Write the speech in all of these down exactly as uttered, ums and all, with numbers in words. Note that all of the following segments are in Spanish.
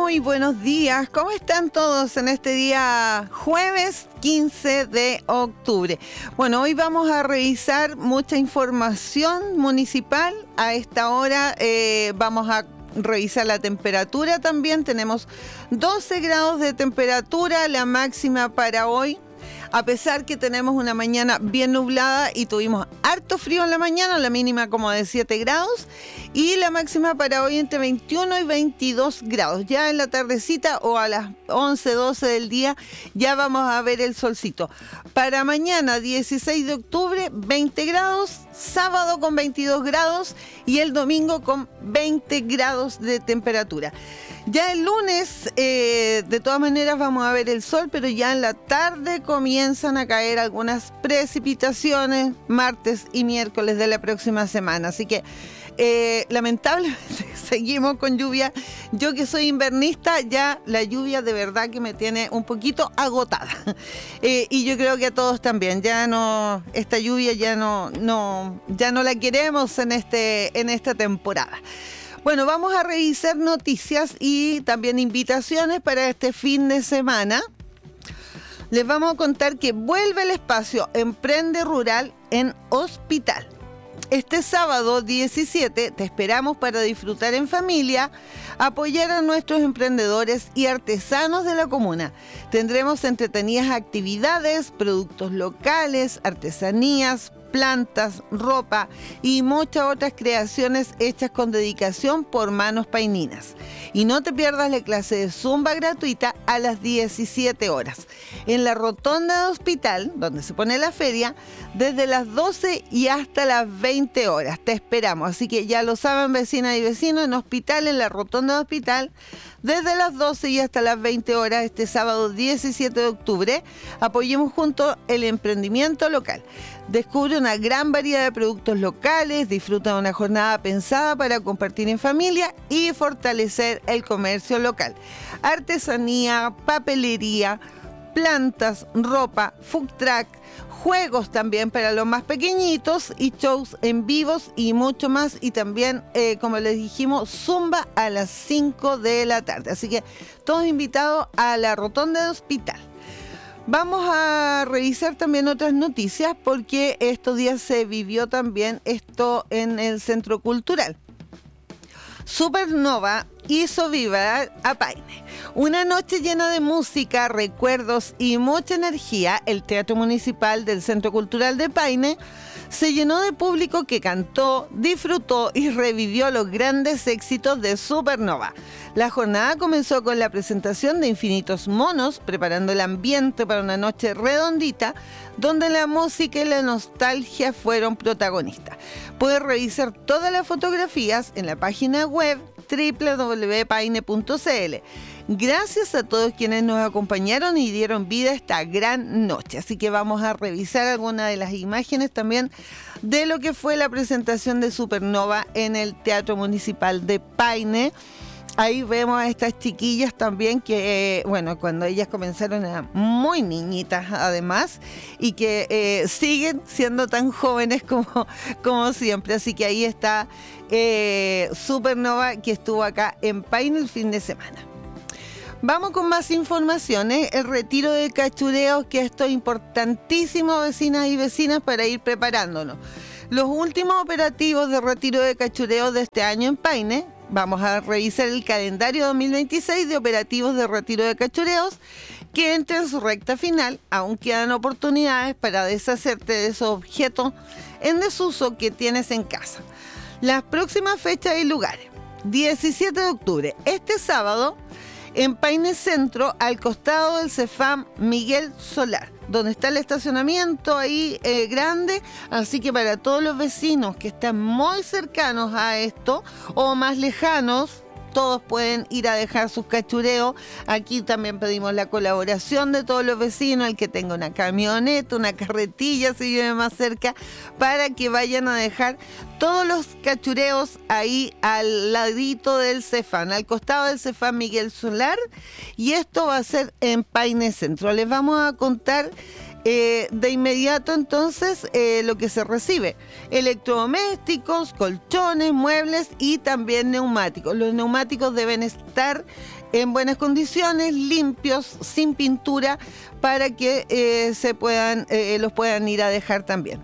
Muy buenos días, ¿cómo están todos en este día jueves quince de octubre? Bueno, hoy vamos a revisar mucha información municipal. A esta hora eh, vamos a revisar la temperatura también. Tenemos doce grados de temperatura, la máxima para hoy. A pesar que tenemos una mañana bien nublada y tuvimos harto frío en la mañana, la mínima como de siete grados y la máxima para hoy entre veintiuno y veintidós grados. Ya en la tardecita o a las once, doce del día ya vamos a ver el solcito. Para mañana dieciséis de octubre, veinte grados, sábado con veintidós grados y el domingo con veinte grados de temperatura. Ya el lunes, eh, de todas maneras, vamos a ver el sol, pero ya en la tarde comienzan a caer algunas precipitaciones, martes y miércoles de la próxima semana. Así que, eh, lamentablemente, seguimos con lluvia. Yo que soy invernista, ya la lluvia de verdad que me tiene un poquito agotada. Eh, y yo creo que a todos también. Ya no, esta lluvia ya no, no, ya no la queremos en este, en esta temporada. Bueno, vamos a revisar noticias y también invitaciones para este fin de semana. Les vamos a contar que vuelve el espacio Emprende Rural en Hospital. Este sábado diecisiete te esperamos para disfrutar en familia, apoyar a nuestros emprendedores y artesanos de la comuna. Tendremos entretenidas actividades, productos locales, artesanías, plantas, ropa y muchas otras creaciones hechas con dedicación por manos paininas. Y no te pierdas la clase de Zumba gratuita a las diecisiete horas. En la rotonda de Hospital, donde se pone la feria, desde las doce y hasta las veinte horas. Te esperamos, así que ya lo saben vecinas y vecinos, en Hospital, en la rotonda de Hospital, desde las doce y hasta las veinte horas, este sábado diecisiete de octubre, apoyemos juntos el emprendimiento local. Descubre una gran variedad de productos locales, disfruta de una jornada pensada para compartir en familia y fortalecer el comercio local. Artesanía, papelería, plantas, ropa, food truck, juegos también para los más pequeñitos y shows en vivos y mucho más. Y también, eh, como les dijimos, Zumba a las cinco de la tarde. Así que todos invitados a la rotonda de Hospital. Vamos a revisar también otras noticias porque estos días se vivió también esto en el Centro Cultural. Supernova hizo vibrar a Paine. Una noche llena de música, recuerdos y mucha energía, el Teatro Municipal del Centro Cultural de Paine se llenó de público que cantó, disfrutó y revivió los grandes éxitos de Supernova. La jornada comenzó con la presentación de Infinitos Monos, preparando el ambiente para una noche redondita, donde la música y la nostalgia fueron protagonistas. Puedes revisar todas las fotografías en la página web doble u doble u doble u punto paine punto c l. Gracias a todos quienes nos acompañaron y dieron vida a esta gran noche. Así que vamos a revisar algunas de las imágenes también de lo que fue la presentación de Supernova en el Teatro Municipal de Paine. Ahí vemos a estas chiquillas también que, eh, bueno, cuando ellas comenzaron eran muy niñitas además y que eh, siguen siendo tan jóvenes como, como siempre. Así que ahí está eh, Supernova que estuvo acá en Paine el fin de semana. Vamos con más informaciones. El retiro de cachureos, que esto es importantísimo, vecinas y vecinas, para ir preparándonos. Los últimos operativos de retiro de cachureos de este año en Paine. Vamos a revisar el calendario dos mil veintiséis de operativos de retiro de cachureos que entra en su recta final. Aún quedan oportunidades para deshacerte de esos objetos en desuso que tienes en casa. Las próximas fechas y lugares. diecisiete de octubre, este sábado, en Paine Centro, al costado del Cefam Miguel Solar, donde está el estacionamiento ahí eh, grande. Así que para todos los vecinos que están muy cercanos a esto o más lejanos, todos pueden ir a dejar sus cachureos. Aquí también pedimos la colaboración de todos los vecinos, el que tenga una camioneta, una carretilla, si vive más cerca, para que vayan a dejar todos los cachureos ahí al ladito del Cefam, al costado del Cefam Miguel Solar, y esto va a ser en Paine Centro. Les vamos a contar Eh, de inmediato entonces eh, lo que se recibe, electrodomésticos, colchones, muebles y también neumáticos. Los neumáticos deben estar en buenas condiciones, limpios, sin pintura, para que eh, se puedan, eh, los puedan ir a dejar también.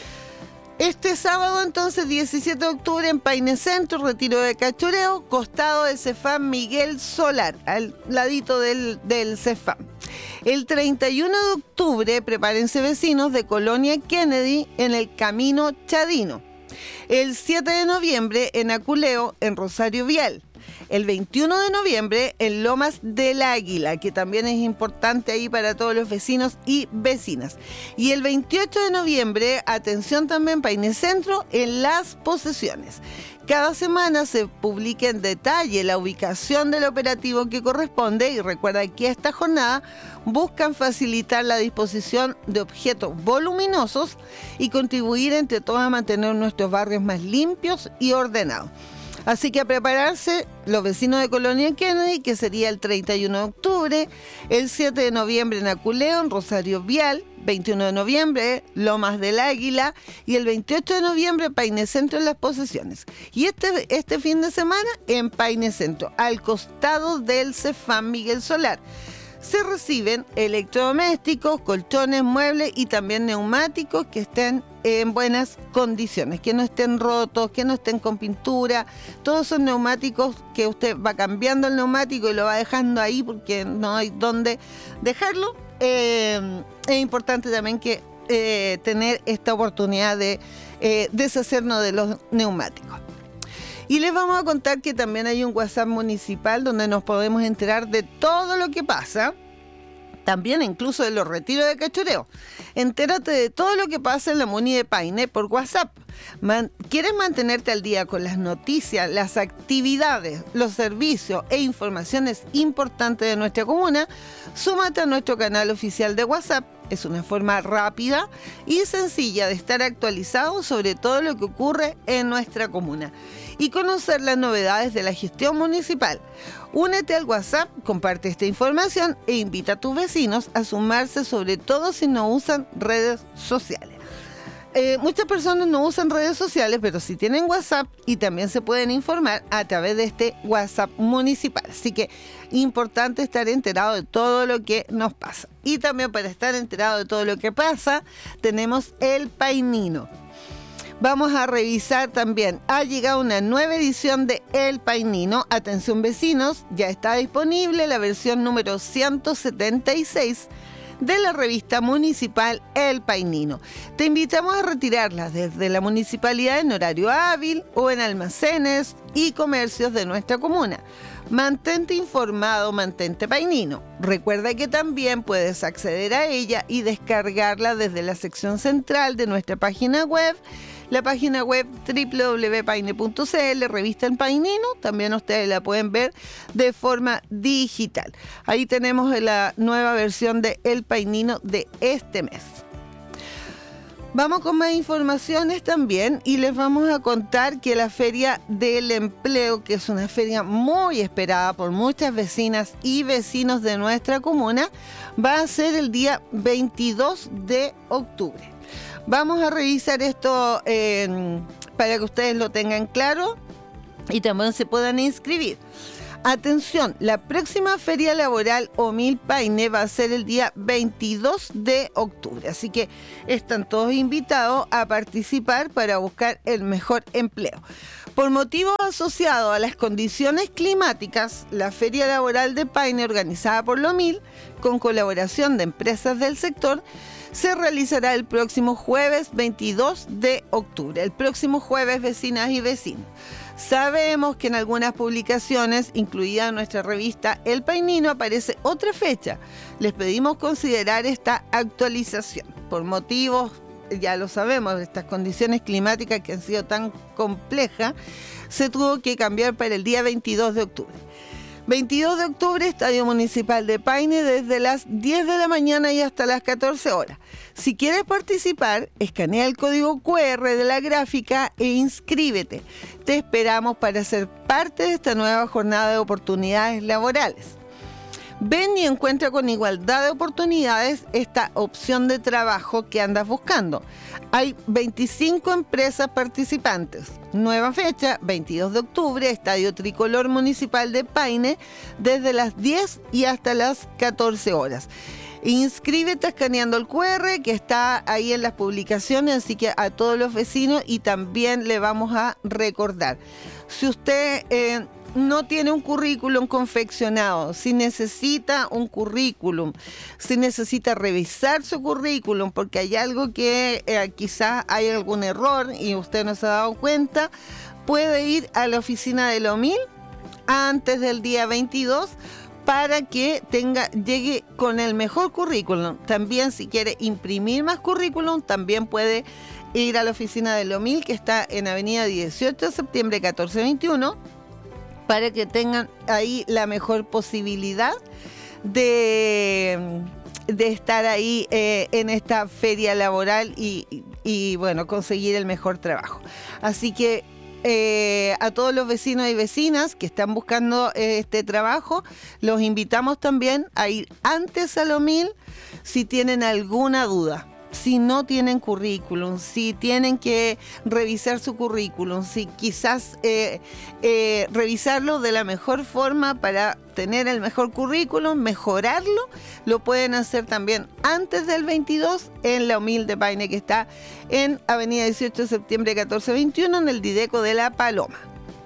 Este sábado, entonces, diecisiete de octubre, en Paine Centro, retiro de Cachureo, costado del Cefam Miguel Solar, al ladito del, del Cefam. El treinta y uno de octubre, prepárense vecinos de Colonia Kennedy, en el Camino Chadino. El siete de noviembre, en Aculeo, en Rosario Vial. El veintiuno de noviembre en Lomas del Águila, que también es importante ahí para todos los vecinos y vecinas. Y el veintiocho de noviembre, atención también, Paine Centro, en Las Posesiones. Cada semana se publica en detalle la ubicación del operativo que corresponde, y recuerda que esta jornada buscan facilitar la disposición de objetos voluminosos y contribuir entre todos a mantener nuestros barrios más limpios y ordenados. Así que a prepararse los vecinos de Colonia Kennedy, que sería el treinta y uno de octubre, el siete de noviembre en Aculeo, en Rosario Vial, veintiuno de noviembre Lomas del Águila y el veintiocho de noviembre Paine Centro en Las Posesiones. Y este, este fin de semana en Paine Centro, al costado del Cefam Miguel Solar. Se reciben electrodomésticos, colchones, muebles y también neumáticos que estén en buenas condiciones, que no estén rotos, que no estén con pintura. Todos son neumáticos que usted va cambiando el neumático y lo va dejando ahí porque no hay dónde dejarlo. Eh, es importante también que eh, tener esta oportunidad de eh, deshacernos de los neumáticos. Y les vamos a contar que también hay un WhatsApp municipal donde nos podemos enterar de todo lo que pasa, también incluso de los retiros de Cachureo. Entérate de todo lo que pasa en la Muni de Paine por WhatsApp. Man- ¿Quieres mantenerte al día con las noticias, las actividades, los servicios e informaciones importantes de nuestra comuna? Súmate a nuestro canal oficial de WhatsApp. Es una forma rápida y sencilla de estar actualizado sobre todo lo que ocurre en nuestra comuna y conocer las novedades de la gestión municipal. Únete al WhatsApp, comparte esta información e invita a tus vecinos a sumarse, sobre todo si no usan redes sociales. Eh, muchas personas no usan redes sociales, pero sí tienen WhatsApp y también se pueden informar a través de este WhatsApp municipal. Así que importante estar enterado de todo lo que nos pasa. Y también para estar enterado de todo lo que pasa, tenemos El Painino. Vamos a revisar también, ha llegado una nueva edición de El Painino. Atención vecinos, ya está disponible la versión número ciento setenta y seis de la revista municipal El Painino. Te invitamos a retirarla desde la municipalidad en horario hábil o en almacenes y comercios de nuestra comuna. Mantente informado, mantente painino. Recuerda que también puedes acceder a ella y descargarla desde la sección central de nuestra página web, la página web doble u doble u doble u punto paine punto c l, revista El Painino. También ustedes la pueden ver de forma digital. Ahí tenemos la nueva versión de El Painino de este mes. Vamos con más informaciones también y les vamos a contar que la Feria del Empleo, que es una feria muy esperada por muchas vecinas y vecinos de nuestra comuna, va a ser el día veintidós de octubre. Vamos a revisar esto eh, para que ustedes lo tengan claro y también se puedan inscribir. Atención, la próxima Feria Laboral OMIL Paine va a ser el día veintidós de octubre, así que están todos invitados a participar para buscar el mejor empleo. Por motivos asociados a las condiciones climáticas, la Feria Laboral de Paine, organizada por la OMIL, con colaboración de empresas del sector, se realizará el próximo jueves veintidós de octubre. El próximo jueves, vecinas y vecinos. Sabemos que en algunas publicaciones, incluida en nuestra revista El Painino, aparece otra fecha. Les pedimos considerar esta actualización. Por motivos, ya lo sabemos, de estas condiciones climáticas que han sido tan complejas, se tuvo que cambiar para el día veintidós de octubre. veintidós de octubre, Estadio Municipal de Paine, desde las diez de la mañana y hasta las catorce horas. Si quieres participar, escanea el código cu erre de la gráfica e inscríbete. Te esperamos para ser parte de esta nueva jornada de oportunidades laborales. Ven y encuentra con igualdad de oportunidades esta opción de trabajo que andas buscando. Hay veinticinco empresas participantes. Nueva fecha, veintidós de octubre, Estadio Tricolor Municipal de Paine, desde las diez y hasta las catorce horas. Inscríbete escaneando el cu erre que está ahí en las publicaciones, así que a todos los vecinos, y también le vamos a recordar. Si usted eh, no tiene un currículum confeccionado, si necesita un currículum, si necesita revisar su currículum porque hay algo que eh, quizás hay algún error y usted no se ha dado cuenta, puede ir a la oficina de la O M I L antes del día veintidós para que tenga, llegue con el mejor currículum. También, si quiere imprimir más currículum, también puede ir a la oficina de la O M I L, que está en avenida dieciocho de septiembre catorce veintiuno, para que tengan ahí la mejor posibilidad de, de estar ahí eh, en esta feria laboral y, y, y, bueno, conseguir el mejor trabajo. Así que Eh, a todos los vecinos y vecinas que están buscando eh, este trabajo, los invitamos también a ir antes a la O M I L si tienen alguna duda. Si no tienen currículum, si tienen que revisar su currículum, si quizás eh, eh, revisarlo de la mejor forma para tener el mejor currículum, mejorarlo, lo pueden hacer también antes del veintidós en la O M I L de Paine, que está en avenida dieciocho de septiembre catorce veintiuno, en el Dideco de La Paloma.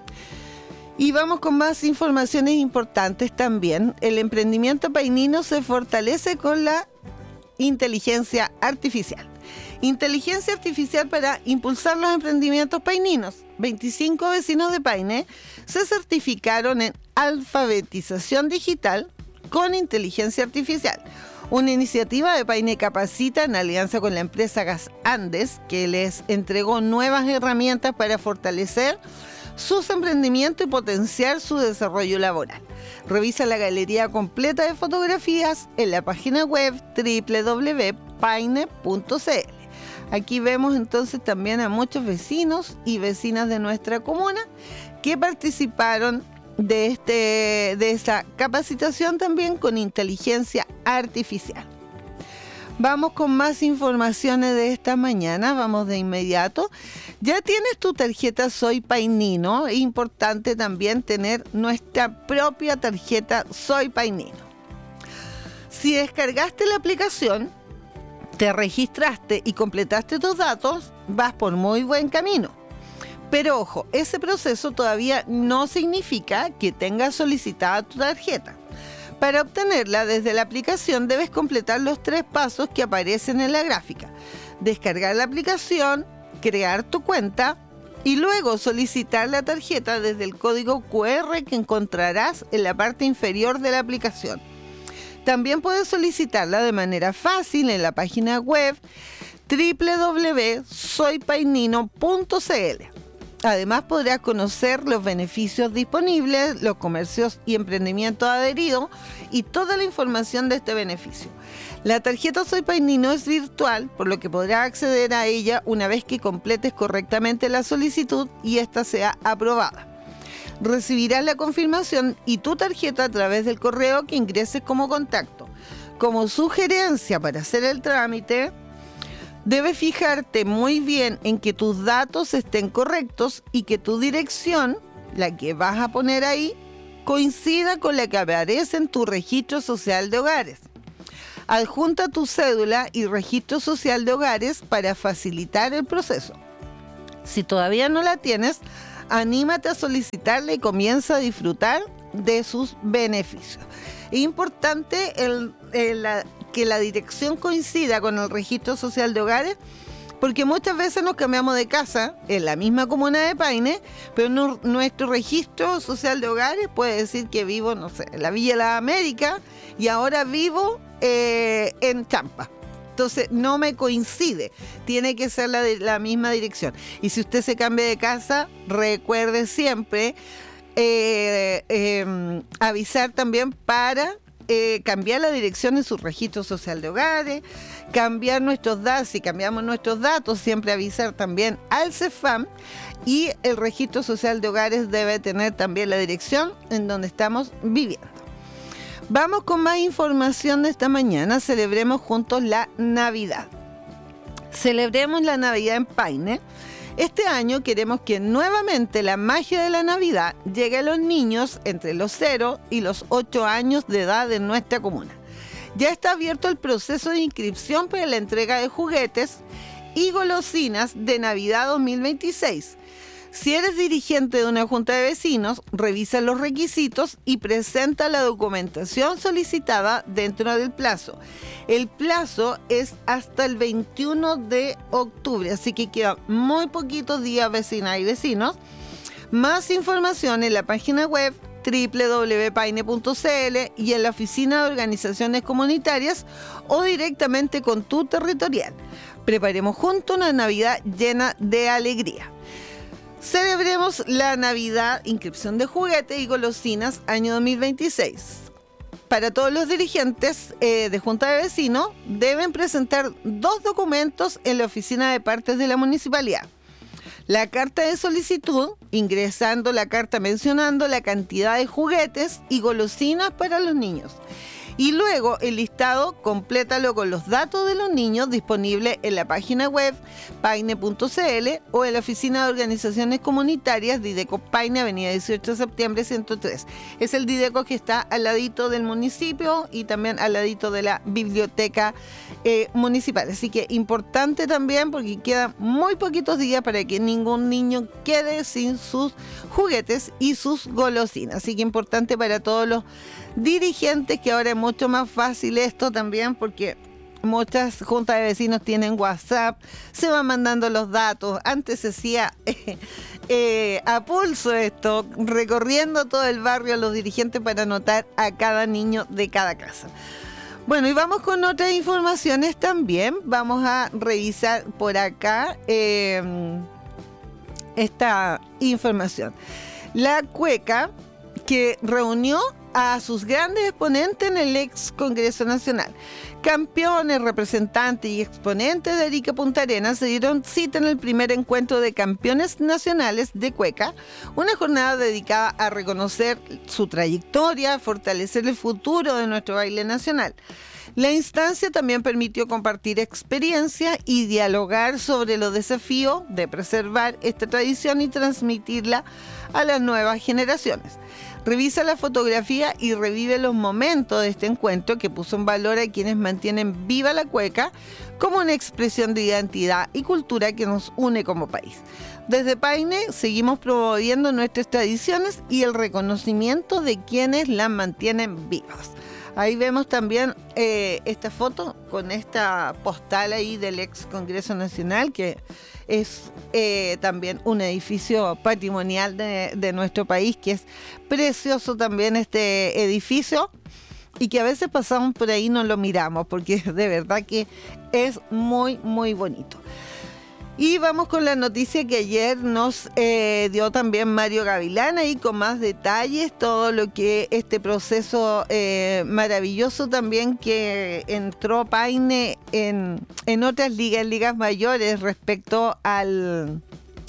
Y vamos con más informaciones importantes también. El emprendimiento painino se fortalece con la inteligencia artificial. Inteligencia artificial para impulsar los emprendimientos paininos. veinticinco vecinos de Paine se certificaron en alfabetización digital con inteligencia artificial. Una iniciativa de Paine Capacita en alianza con la empresa Gas Andes, que les entregó nuevas herramientas para fortalecer sus emprendimientos y potenciar su desarrollo laboral. Revisa la galería completa de fotografías en la página web doble u doble u doble u punto paine punto c l. Aquí vemos entonces también a muchos vecinos y vecinas de nuestra comuna que participaron de, este, de esta capacitación también con inteligencia artificial. Vamos con más informaciones de esta mañana, vamos de inmediato. Ya tienes tu tarjeta Soy Painino, es importante también tener nuestra propia tarjeta Soy Painino. Si descargaste la aplicación, te registraste y completaste tus datos, vas por muy buen camino. Pero ojo, ese proceso todavía no significa que tengas solicitada tu tarjeta. Para obtenerla desde la aplicación debes completar los tres pasos que aparecen en la gráfica. Descargar la aplicación, crear tu cuenta y luego solicitar la tarjeta desde el código cu erre que encontrarás en la parte inferior de la aplicación. También puedes solicitarla de manera fácil en la página web doble u doble u doble u punto soy painino punto c l. Además podrás conocer los beneficios disponibles, los comercios y emprendimientos adheridos y toda la información de este beneficio. La tarjeta Soy Painino es virtual, por lo que podrás acceder a ella una vez que completes correctamente la solicitud y ésta sea aprobada. Recibirás la confirmación y tu tarjeta a través del correo que ingreses como contacto. Como sugerencia para hacer el trámite, debes fijarte muy bien en que tus datos estén correctos y que tu dirección, la que vas a poner ahí, coincida con la que aparece en tu registro social de hogares. Adjunta tu cédula y registro social de hogares para facilitar el proceso. Si todavía no la tienes, anímate a solicitarla y comienza a disfrutar de sus beneficios. Es importante el, el, la, que la dirección coincida con el registro social de hogares, porque muchas veces nos cambiamos de casa en la misma comuna de Paine, pero no, nuestro registro social de hogares puede decir que vivo, no sé, en la Villa de la América y ahora vivo eh, en Champa. Entonces no me coincide, tiene que ser la, de, la misma dirección. Y si usted se cambia de casa, recuerde siempre eh, eh, avisar también para eh, cambiar la dirección en su registro social de hogares, cambiar nuestros datos, si cambiamos nuestros datos, siempre avisar también al CEFAM, y el registro social de hogares debe tener también la dirección en donde estamos viviendo. Vamos con más información de esta mañana. Celebremos juntos la Navidad. Celebremos la Navidad en Paine. Este año queremos que nuevamente la magia de la Navidad llegue a los niños entre los cero y los ocho años de edad de nuestra comuna. Ya está abierto el proceso de inscripción para la entrega de juguetes y golosinas de Navidad dos mil veintiséis. Si eres dirigente de una junta de vecinos, revisa los requisitos y presenta la documentación solicitada dentro del plazo. El plazo es hasta el veintiuno de octubre, así que quedan muy poquitos días, vecinas y vecinos. Más información en la página web doble u doble u doble u punto paine punto c l y en la oficina de organizaciones comunitarias o directamente con tu territorial. Preparemos juntos una Navidad llena de alegría. Celebremos la Navidad, inscripción de juguetes y golosinas, año dos mil veintiséis. Para todos los dirigentes eh, de Junta de Vecinos, deben presentar dos documentos en la oficina de partes de la municipalidad. La carta de solicitud, ingresando la carta mencionando la cantidad de juguetes y golosinas para los niños. Y luego el listado, complétalo con los datos de los niños disponibles en la página web paine punto c l o en la oficina de organizaciones comunitarias Dideco Paine, avenida dieciocho de septiembre ciento tres. Es el Dideco que está al ladito del municipio y también al ladito de la biblioteca eh, municipal. Así que importante también porque quedan muy poquitos días para que ningún niño quede sin sus juguetes y sus golosinas. Así que importante para todos los dirigentes, que ahora es mucho más fácil esto también porque muchas juntas de vecinos tienen WhatsApp, se van mandando los datos. Antes se hacía eh, eh, a pulso esto, recorriendo todo el barrio a los dirigentes para anotar a cada niño de cada casa. Bueno, y vamos con otras informaciones también. Vamos a revisar por acá eh, esta información. La Cueca, que reunió a sus grandes exponentes en el ex Congreso Nacional. Campeones, representantes y exponentes de Arica Punta Arenas se dieron cita en el primer encuentro de campeones nacionales de Cueca, una jornada dedicada a reconocer su trayectoria, fortalecer el futuro de nuestro baile nacional. La instancia también permitió compartir experiencias y dialogar sobre los desafíos de preservar esta tradición y transmitirla a las nuevas generaciones. Revisa la fotografía y revive los momentos de este encuentro que puso en valor a quienes mantienen viva la cueca como una expresión de identidad y cultura que nos une como país. Desde Paine seguimos promoviendo nuestras tradiciones y el reconocimiento de quienes las mantienen vivas. Ahí vemos también eh, esta foto con esta postal ahí del ex Congreso Nacional, que es eh, también un edificio patrimonial de, de nuestro país, que es precioso también este edificio y que a veces pasamos por ahí y no lo miramos porque de verdad que es muy, muy bonito. Y vamos con la noticia que ayer nos eh, dio también Mario Gavilán, ahí con más detalles, todo lo que este proceso eh, maravilloso también que entró Paine en, en otras ligas, ligas mayores respecto al,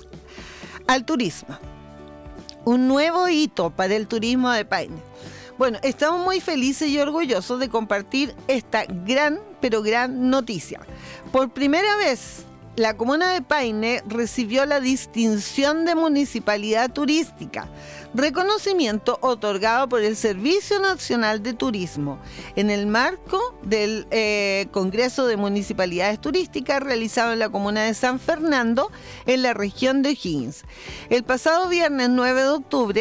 al turismo. Un nuevo hito para el turismo de Paine. Bueno, estamos muy felices y orgullosos de compartir esta gran, pero gran noticia. Por primera vez, la comuna de Paine recibió la distinción de municipalidad turística, reconocimiento otorgado por el Servicio Nacional de Turismo en el marco del eh, Congreso de Municipalidades Turísticas realizado en la comuna de San Fernando, en la región de O'Higgins. El pasado viernes nueve de octubre,